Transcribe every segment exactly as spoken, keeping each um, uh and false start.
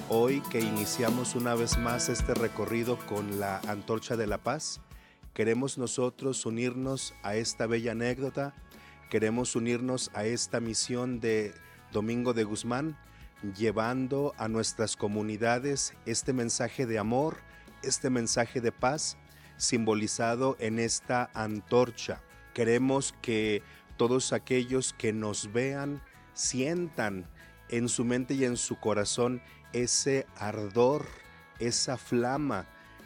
Hoy que iniciamos una vez más este recorrido con la Antorcha de la Paz, queremos nosotros unirnos a esta bella anécdota, queremos unirnos a esta misión de Domingo de Guzmán, llevando a nuestras comunidades este mensaje de amor, este mensaje de paz, simbolizado en esta antorcha. Queremos que todos aquellos que nos vean sientan en su mente y en su corazón ese ardor, esa flama,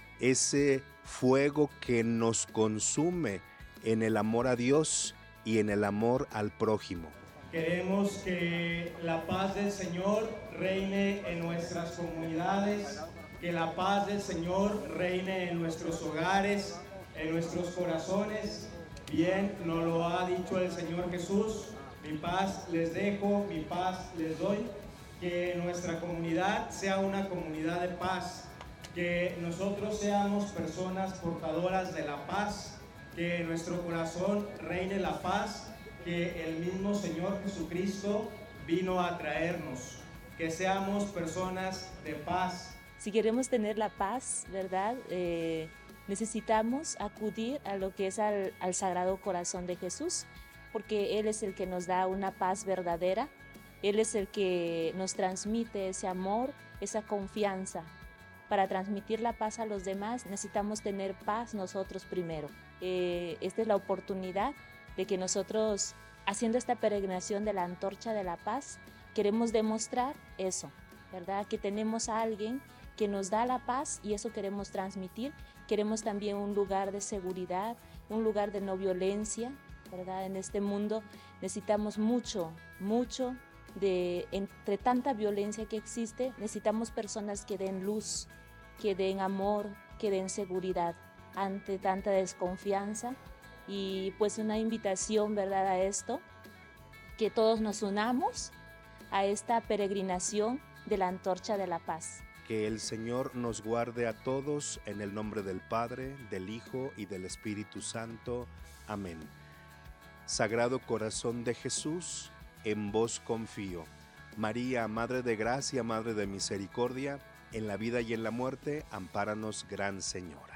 ese fuego que nos consume en el amor a Dios y en el amor al prójimo. Queremos que la paz del Señor reine en nuestras comunidades, que la paz del Señor reine en nuestros hogares, en nuestros corazones. Bien, nos lo ha dicho el Señor Jesús: mi paz les dejo, mi paz les doy. Que nuestra comunidad sea una comunidad de paz, que nosotros seamos personas portadoras de la paz, que en nuestro corazón reine la paz que el mismo Señor Jesucristo vino a traernos, que seamos personas de paz. Si queremos tener la paz, ¿verdad? Eh, necesitamos acudir a lo que es al, al Sagrado Corazón de Jesús, porque Él es el que nos da una paz verdadera. Él es el que nos transmite ese amor, esa confianza. Para transmitir la paz a los demás necesitamos tener paz nosotros primero. Eh, esta es la oportunidad de que nosotros, haciendo esta peregrinación de la Antorcha de la Paz, queremos demostrar eso, ¿verdad? Que tenemos a alguien que nos da la paz y eso queremos transmitir. Queremos también un lugar de seguridad, un lugar de no violencia, ¿verdad? En este mundo necesitamos mucho, mucho de, entre tanta violencia que existe, necesitamos personas que den luz, que den amor, que den seguridad ante tanta desconfianza. Y pues una invitación, ¿verdad?, a esto, que todos nos unamos a esta peregrinación de la Antorcha de la Paz. Que el Señor nos guarde a todos en el nombre del Padre, del Hijo y del Espíritu Santo. Amén. Sagrado Corazón de Jesús, en vos confío. María, Madre de Gracia, Madre de Misericordia, en la vida y en la muerte, ampáranos, Gran Señora.